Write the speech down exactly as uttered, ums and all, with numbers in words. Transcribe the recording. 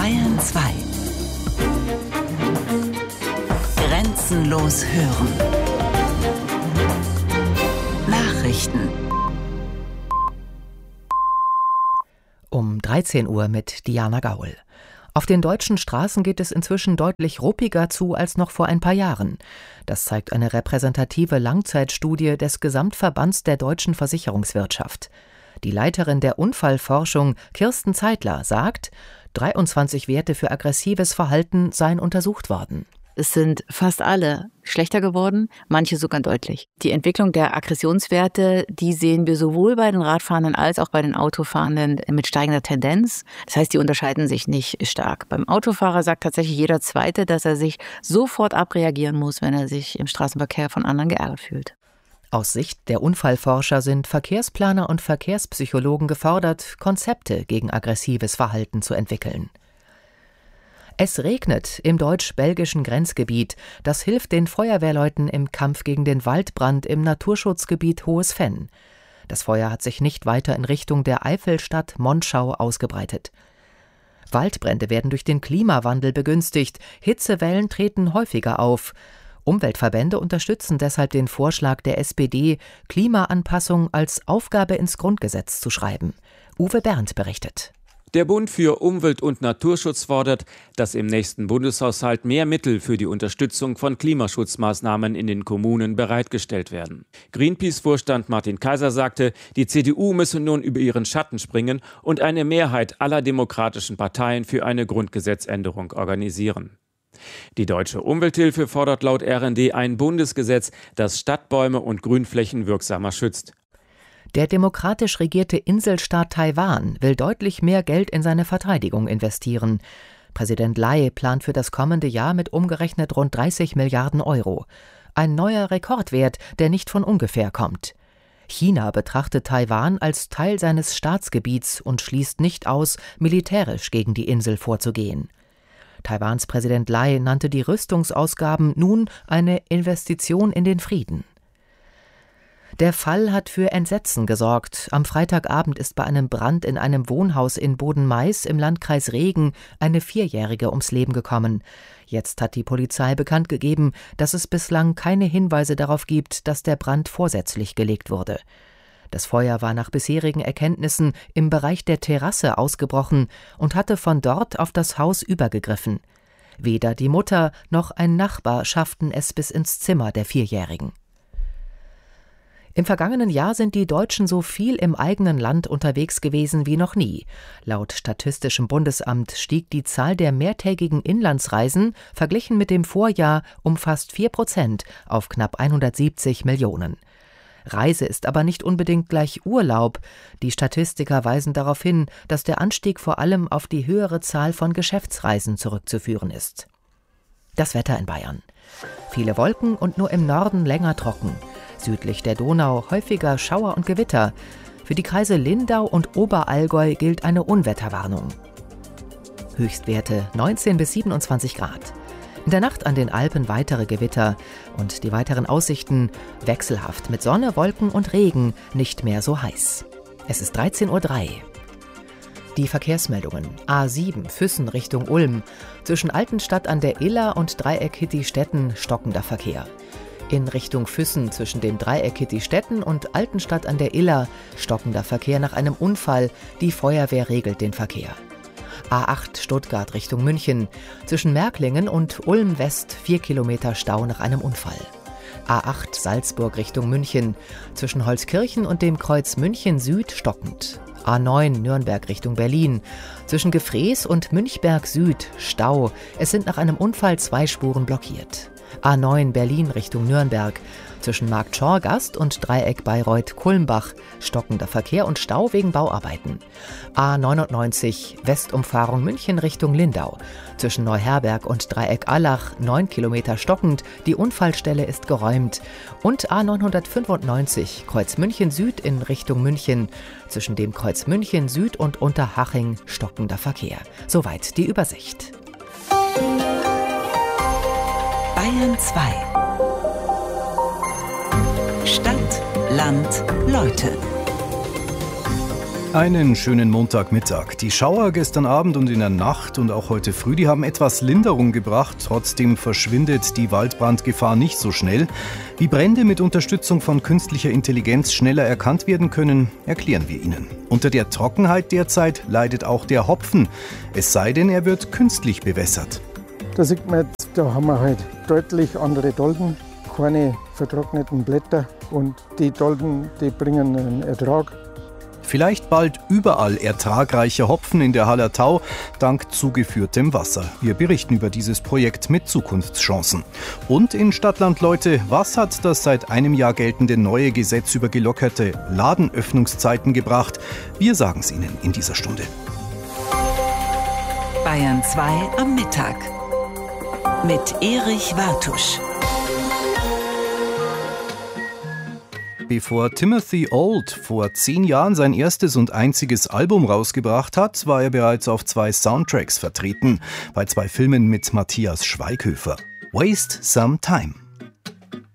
Bayern zwei. Grenzenlos hören. Nachrichten. Um dreizehn Uhr mit Diana Gaul. Auf den deutschen Straßen geht es inzwischen deutlich ruppiger zu als noch vor ein paar Jahren. Das zeigt eine repräsentative Langzeitstudie des Gesamtverbands der deutschen Versicherungswirtschaft. Die Leiterin der Unfallforschung, Kirsten Zeitler, sagt, dreiundzwanzig Werte für aggressives Verhalten seien untersucht worden. Es sind fast alle schlechter geworden, manche sogar deutlich. Die Entwicklung der Aggressionswerte, die sehen wir sowohl bei den Radfahrenden als auch bei den Autofahrenden mit steigender Tendenz. Das heißt, die unterscheiden sich nicht stark. Beim Autofahrer sagt tatsächlich jeder Zweite, dass er sich sofort abreagieren muss, wenn er sich im Straßenverkehr von anderen geärgert fühlt. Aus Sicht der Unfallforscher sind Verkehrsplaner und Verkehrspsychologen gefordert, Konzepte gegen aggressives Verhalten zu entwickeln. Es regnet im deutsch-belgischen Grenzgebiet. Das hilft den Feuerwehrleuten im Kampf gegen den Waldbrand im Naturschutzgebiet Hohes Venn. Das Feuer hat sich nicht weiter in Richtung der Eifelstadt Monschau ausgebreitet. Waldbrände werden durch den Klimawandel begünstigt. Hitzewellen treten häufiger auf. Umweltverbände unterstützen deshalb den Vorschlag der S P D, Klimaanpassung als Aufgabe ins Grundgesetz zu schreiben. Uwe Berndt berichtet. Der Bund für Umwelt- und Naturschutz fordert, dass im nächsten Bundeshaushalt mehr Mittel für die Unterstützung von Klimaschutzmaßnahmen in den Kommunen bereitgestellt werden. Greenpeace-Vorstand Martin Kaiser sagte, die C D U müsse nun über ihren Schatten springen und eine Mehrheit aller demokratischen Parteien für eine Grundgesetzänderung organisieren. Die Deutsche Umwelthilfe fordert laut R N D ein Bundesgesetz, das Stadtbäume und Grünflächen wirksamer schützt. Der demokratisch regierte Inselstaat Taiwan will deutlich mehr Geld in seine Verteidigung investieren. Präsident Lai plant für das kommende Jahr mit umgerechnet rund dreißig Milliarden Euro. Ein neuer Rekordwert, der nicht von ungefähr kommt. China betrachtet Taiwan als Teil seines Staatsgebiets und schließt nicht aus, militärisch gegen die Insel vorzugehen. Taiwans Präsident Lai nannte die Rüstungsausgaben nun eine Investition in den Frieden. Der Fall hat für Entsetzen gesorgt. Am Freitagabend ist bei einem Brand in einem Wohnhaus in Boden-Mais im Landkreis Regen eine Vierjährige ums Leben gekommen. Jetzt hat die Polizei bekannt gegeben, dass es bislang keine Hinweise darauf gibt, dass der Brand vorsätzlich gelegt wurde. Das Feuer war nach bisherigen Erkenntnissen im Bereich der Terrasse ausgebrochen und hatte von dort auf das Haus übergegriffen. Weder die Mutter noch ein Nachbar schafften es bis ins Zimmer der Vierjährigen. Im vergangenen Jahr sind die Deutschen so viel im eigenen Land unterwegs gewesen wie noch nie. Laut Statistischem Bundesamt stieg die Zahl der mehrtägigen Inlandsreisen verglichen mit dem Vorjahr um fast vier Prozent auf knapp hundertsiebzig Millionen. Reise ist aber nicht unbedingt gleich Urlaub. Die Statistiker weisen darauf hin, dass der Anstieg vor allem auf die höhere Zahl von Geschäftsreisen zurückzuführen ist. Das Wetter in Bayern. Viele Wolken und nur im Norden länger trocken. Südlich der Donau häufiger Schauer und Gewitter. Für die Kreise Lindau und Oberallgäu gilt eine Unwetterwarnung. Höchstwerte neunzehn bis siebenundzwanzig Grad. In der Nacht an den Alpen weitere Gewitter und die weiteren Aussichten wechselhaft mit Sonne, Wolken und Regen, nicht mehr so heiß. Es ist dreizehn Uhr drei. Die Verkehrsmeldungen. A sieben Füssen Richtung Ulm. Zwischen Altenstadt an der Iller und Dreieck Hitti-Stetten stockender Verkehr. In Richtung Füssen zwischen dem Dreieck Hitti-Stetten und Altenstadt an der Iller stockender Verkehr nach einem Unfall. Die Feuerwehr regelt den Verkehr. A acht Stuttgart Richtung München. Zwischen Märklingen und Ulm West vier Kilometer Stau nach einem Unfall. A acht Salzburg Richtung München. Zwischen Holzkirchen und dem Kreuz München Süd stockend. A neun Nürnberg Richtung Berlin. Zwischen Gefrees und Münchberg Süd Stau. Es sind nach einem Unfall zwei Spuren blockiert. A neun Berlin Richtung Nürnberg. Zwischen Marktschorgast und Dreieck Bayreuth-Kulmbach stockender Verkehr und Stau wegen Bauarbeiten. A neunundneunzig Westumfahrung München Richtung Lindau. Zwischen Neuherberg und Dreieck Allach neun Kilometer stockend. Die Unfallstelle ist geräumt. Und A neunhundertfünfundneunzig Kreuz München Süd in Richtung München. Zwischen dem Kreuz München Süd und Unterhaching stockender Verkehr. Soweit die Übersicht. Bayern zwei. Stadt, Land, Leute. Einen schönen Montagmittag. Die Schauer gestern Abend und in der Nacht und auch heute früh, die haben etwas Linderung gebracht. Trotzdem verschwindet die Waldbrandgefahr nicht so schnell. Wie Brände mit Unterstützung von künstlicher Intelligenz schneller erkannt werden können, erklären wir Ihnen. Unter der Trockenheit derzeit leidet auch der Hopfen. Es sei denn, er wird künstlich bewässert. Da sieht man jetzt, da haben wir halt deutlich andere Dolden, keine vertrockneten Blätter und die Dolden, die bringen einen Ertrag. Vielleicht bald überall ertragreicher Hopfen in der Hallertau, dank zugeführtem Wasser. Wir berichten über dieses Projekt mit Zukunftschancen. Und in Stadtland Leute, was hat das seit einem Jahr geltende neue Gesetz über gelockerte Ladenöffnungszeiten gebracht? Wir sagen es Ihnen in dieser Stunde. Bayern zwei am Mittag mit Erich Wartusch. Bevor Timothy Old vor zehn Jahren sein erstes und einziges Album rausgebracht hat, war er bereits auf zwei Soundtracks vertreten, bei zwei Filmen mit Matthias Schweighöfer. Waste Some Time.